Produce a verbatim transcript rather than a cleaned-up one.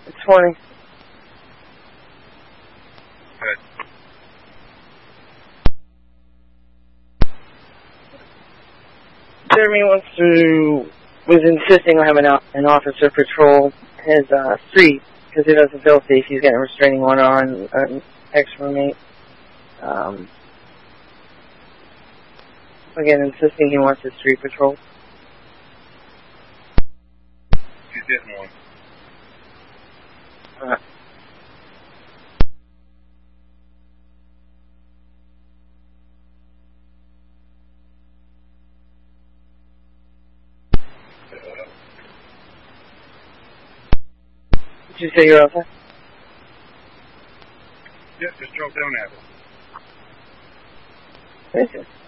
It's twenty. Good. Jeremy wants to, was insisting on having an officer patrol his uh, street because he doesn't feel safe. He's getting a restraining order on an ex-roommate. Um, again, insisting he wants his street patrol. He's getting one. Uh, Did you say you're outside? Yeah, just drove down at it. What is it?